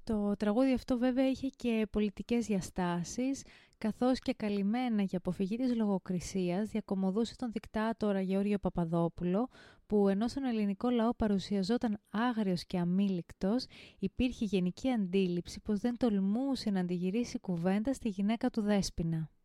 Το τραγούδι αυτό βέβαια είχε και πολιτικές διαστάσεις, καθώς και καλυμμένα για αποφυγή της λογοκρισίας διακομωδούσε τον δικτάτορα Γεώργιο Παπαδόπουλο, που ενώ στον ελληνικό λαό παρουσιαζόταν άγριος και αμήλικτος, υπήρχε γενική αντίληψη πως δεν τολμούσε να αντιγυρίσει κουβέντα στη γυναίκα του Δέσποινα.